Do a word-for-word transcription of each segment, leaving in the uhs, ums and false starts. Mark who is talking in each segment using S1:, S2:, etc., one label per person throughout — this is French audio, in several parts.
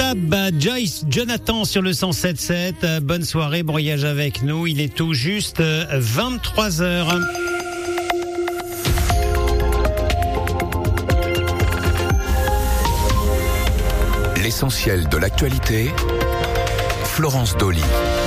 S1: Tab, Joyce Jonathan sur le cent sept sept. Bonne soirée, bon voyage avec nous. Il est tout juste vingt-trois heures.
S2: L'essentiel de l'actualité, Florence Dolly.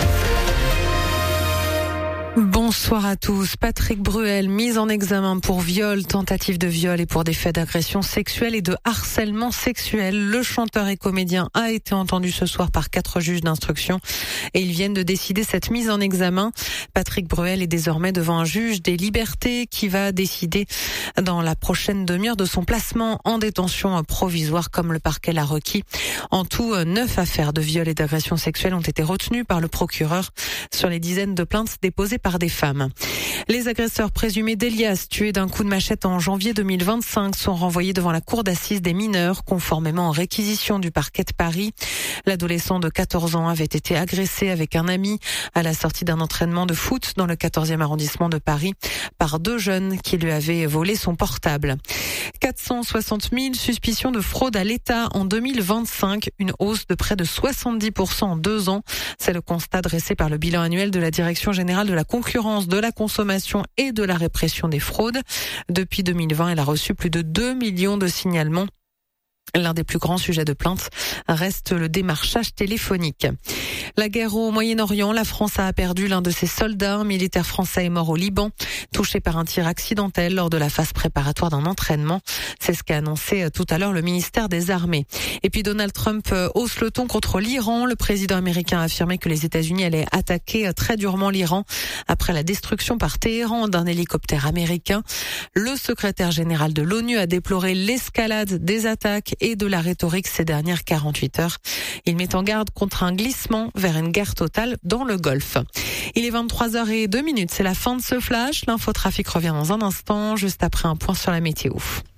S3: Bonsoir à tous. Patrick Bruel, mis en examen pour viol, tentative de viol et pour des faits d'agression sexuelle et de harcèlement sexuel. Le chanteur et comédien a été entendu ce soir par quatre juges d'instruction et ils viennent de décider cette mise en examen. Patrick Bruel est désormais devant un juge des libertés qui va décider dans la prochaine demi-heure de son placement en détention provisoire comme le parquet l'a requis. En tout, neuf affaires de viol et d'agression sexuelle ont été retenues par le procureur sur les dizaines de plaintes déposées par des femmes. Les agresseurs présumés d'Elias, tués d'un coup de machette en janvier deux mille vingt-cinq, sont renvoyés devant la cour d'assises des mineurs, conformément aux réquisitions du parquet de Paris. L'adolescent de quatorze ans avait été agressé avec un ami à la sortie d'un entraînement de foot dans le quatorzième arrondissement de Paris par deux jeunes qui lui avaient volé son portable. quatre cent soixante mille suspicions de fraude à l'État en deux mille vingt-cinq, une hausse de près de soixante-dix pour cent en deux ans. C'est le constat dressé par le bilan annuel de la Direction générale de la concurrence, de la consommation et de la répression des fraudes. Depuis deux mille vingt, elle a reçu plus de deux millions de signalements. L'un des plus grands sujets de plainte reste le démarchage téléphonique. La guerre au Moyen-Orient, la France a perdu l'un de ses soldats. Un militaire français est mort au Liban, touché par un tir accidentel lors de la phase préparatoire d'un entraînement. C'est ce qu'a annoncé tout à l'heure le ministère des Armées. Et puis Donald Trump hausse le ton contre l'Iran. Le président américain a affirmé que les États-Unis allaient attaquer très durement l'Iran après la destruction par Téhéran d'un hélicoptère américain. Le secrétaire général de l'ONU a déploré l'escalade des attaques et de la rhétorique ces dernières quarante-huit heures. Il met en garde contre un glissement vers une guerre totale dans le Golfe. Il est vingt-trois heures zéro deux, c'est la fin de ce flash. L'infotrafic revient dans un instant, juste après un point sur la météo.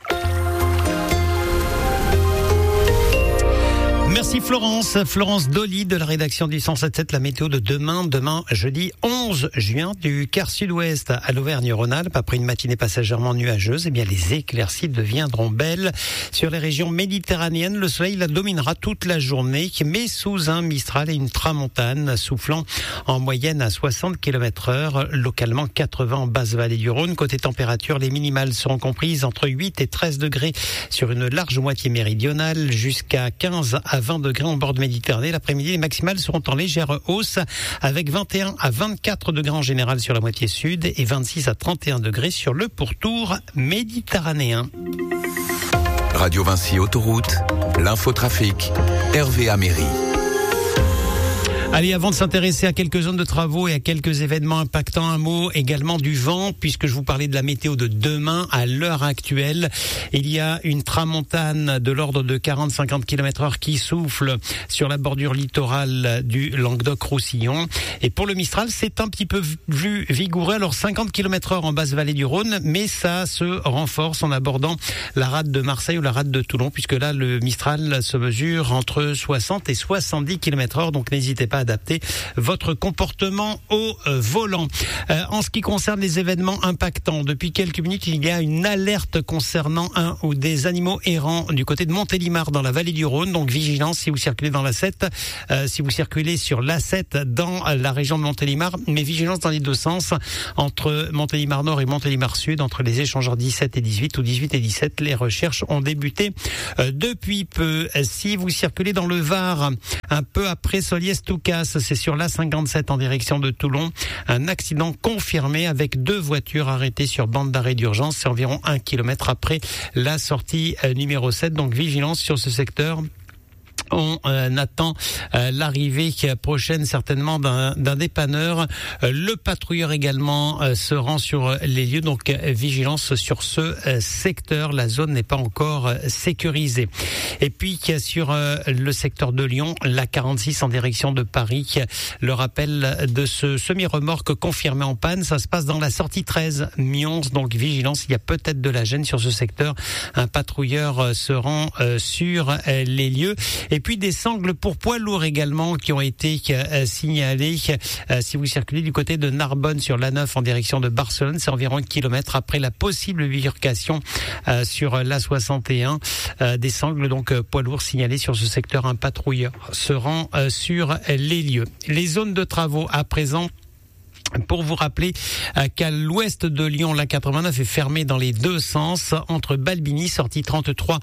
S1: Merci Florence. Florence Dolly de la rédaction du cent sept sept, la météo de demain. Demain, jeudi onze juin, du quart sud-ouest à l'Auvergne-Rhône-Alpes. Après une matinée passagèrement nuageuse, eh bien, les éclaircies deviendront belles. Sur les régions méditerranéennes, le soleil la dominera toute la journée, mais sous un mistral et une tramontane soufflant en moyenne à soixante kilomètres heure, localement quatre-vingts en basse vallée du Rhône. Côté température, les minimales seront comprises entre huit et treize degrés sur une large moitié méridionale, jusqu'à quinze à vingt degrés en bord de Méditerranée. L'après-midi, les maximales seront en légère hausse avec vingt et un à vingt-quatre degrés en général sur la moitié sud et vingt-six à trente et un degrés sur le pourtour méditerranéen.
S2: Radio Vinci Autoroute, l'infotrafic, Hervé Améry.
S1: Allez, avant de s'intéresser à quelques zones de travaux et à quelques événements impactants, un mot également du vent, puisque je vous parlais de la météo de demain. À l'heure actuelle, il y a une tramontane de l'ordre de quarante à cinquante kilomètres heure qui souffle sur la bordure littorale du Languedoc-Roussillon. Et pour le Mistral, c'est un petit peu plus vigoureux. Alors cinquante kilomètres heure en basse vallée du Rhône, mais ça se renforce en abordant la rade de Marseille ou la rade de Toulon, puisque là, le Mistral se mesure entre soixante et soixante-dix kilomètres heure. Donc n'hésitez pas adapter votre comportement au euh, volant. Euh, en ce qui concerne les événements impactants, depuis quelques minutes, il y a une alerte concernant un ou des animaux errants du côté de Montélimar dans la vallée du Rhône. Donc vigilance si vous circulez dans l'A sept, euh, si vous circulez sur l'A sept dans la région de Montélimar, mais vigilance dans les deux sens, entre Montélimar Nord et Montélimar Sud, entre les échangeurs dix-sept et dix-huit ou dix-huit et dix-sept. Les recherches ont débuté euh, depuis peu. Si vous circulez dans le Var, un peu après Soliès-Toucas, c'est sur l'A cinquante-sept en direction de Toulon. Un accident confirmé avec deux voitures arrêtées sur bande d'arrêt d'urgence. C'est environ un kilomètre après la sortie numéro sept. Donc vigilance sur ce secteur. On euh, attend euh, l'arrivée prochaine certainement d'un, d'un dépanneur. Euh, le patrouilleur également euh, se rend sur les lieux, donc euh, vigilance sur ce euh, secteur. La zone n'est pas encore euh, sécurisée. Et puis sur euh, le secteur de Lyon, la quarante-six en direction de Paris, le rappel de ce semi-remorque confirmé en panne, ça se passe dans la sortie treize Mions, donc vigilance, il y a peut-être de la gêne sur ce secteur. Un patrouilleur euh, se rend euh, sur euh, les lieux. Et puis des sangles pour poids lourds également qui ont été euh, signalées. Euh, si vous circulez du côté de Narbonne sur l'A neuf en direction de Barcelone, c'est environ un kilomètre après la possible bifurcation euh, sur l'A soixante et un. Euh, des sangles donc euh, poids lourds signalés sur ce secteur. Un patrouilleur se rend euh, sur les lieux. Les zones de travaux à présent. Pour vous rappeler qu'à l'ouest de Lyon, l'A quatre-vingt-neuf est fermée dans les deux sens entre Balbigny, sortie trente-trois,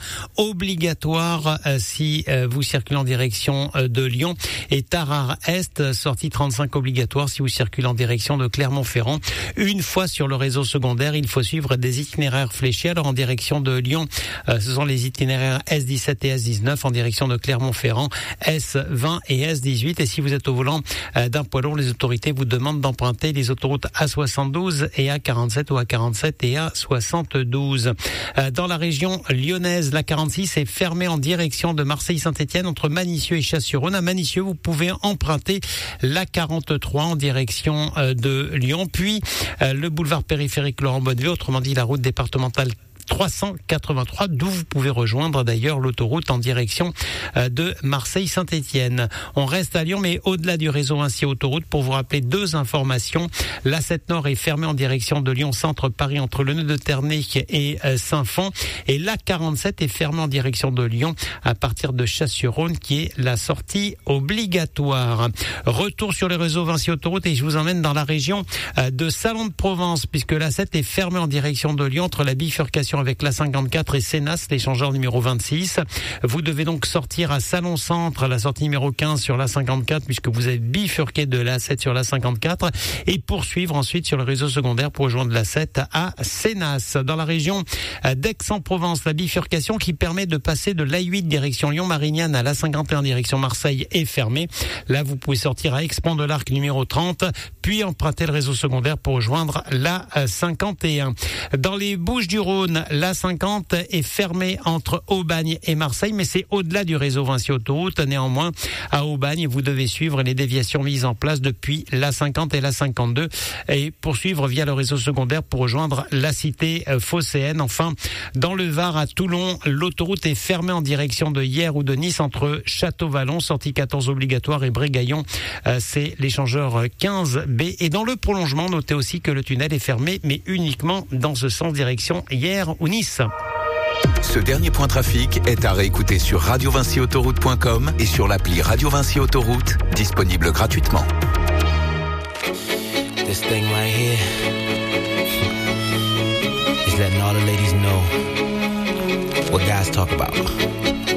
S1: obligatoire si vous circulez en direction de Lyon, et Tarare-Est, sortie trente-cinq, obligatoire si vous circulez en direction de Clermont-Ferrand. Une fois sur le réseau secondaire, il faut suivre des itinéraires fléchés. Alors en direction de Lyon, ce sont les itinéraires S dix-sept et S dix-neuf, en direction de Clermont-Ferrand, S vingt et S dix-huit. Et si vous êtes au volant d'un poids lourd, les autorités vous demandent d'emprunter les autoroutes A soixante-douze et A quarante-sept ou A quarante-sept et A soixante-douze. Dans la région lyonnaise, l'A quarante-six est fermée en direction de Marseille-Saint-Étienne entre Manicieux et Chasse-sur-Rhône. À Manicieux, vous pouvez emprunter l'A quarante-trois en direction de Lyon, puis le boulevard périphérique Laurent Bonnevé, autrement dit la route départementale trois cent quatre-vingt-trois, d'où vous pouvez rejoindre d'ailleurs l'autoroute en direction de Marseille-Saint-Étienne. On reste à Lyon, mais au-delà du réseau Vinci Autoroute, pour vous rappeler deux informations. L'A sept Nord est fermée en direction de Lyon-Centre-Paris entre le nœud de Ternay et Saint-Fond, et l'A quarante-sept est fermée en direction de Lyon à partir de Chasse-sur-Rhône, qui est la sortie obligatoire. Retour sur les réseaux Vinci Autoroute et je vous emmène dans la région de Salon de Provence, puisque l'A sept est fermée en direction de Lyon entre la bifurcation avec l'A cinquante-quatre et Sénas, l'échangeur numéro vingt-six. Vous devez donc sortir à Salon-Centre, la sortie numéro quinze sur l'A cinquante-quatre, puisque vous avez bifurqué de l'A sept sur l'A cinquante-quatre, et poursuivre ensuite sur le réseau secondaire pour rejoindre l'A sept à Sénas. Dans la région d'Aix-en-Provence, la bifurcation qui permet de passer de l'A huit direction Lyon-Marignane à l'A cinquante et un direction Marseille est fermée. Là, vous pouvez sortir à Aix-Pont de l'Arc numéro trente, puis emprunter le réseau secondaire pour rejoindre l'A cinquante et un. Dans les Bouches-du-Rhône, l'A cinquante est fermée entre Aubagne et Marseille, mais c'est au-delà du réseau Vinci Autoroute. Néanmoins, à Aubagne, vous devez suivre les déviations mises en place depuis l'A cinquante et l'A cinquante-deux et poursuivre via le réseau secondaire pour rejoindre la cité phocéenne. Enfin, dans le Var, à Toulon, l'autoroute est fermée en direction de Hyères ou de Nice entre Château-Vallon, sortie quatorze obligatoire, et Brégaillon, c'est l'échangeur quinze B. Et dans le prolongement, notez aussi que le tunnel est fermé, mais uniquement dans ce sens, direction Hyères ou Nice.
S2: Ce dernier point trafic est à réécouter sur radio vinci autoroute point com et sur l'appli Radio Vinci Autoroute, disponible gratuitement.
S4: This thing right here is letting all the ladies know what guys talk about.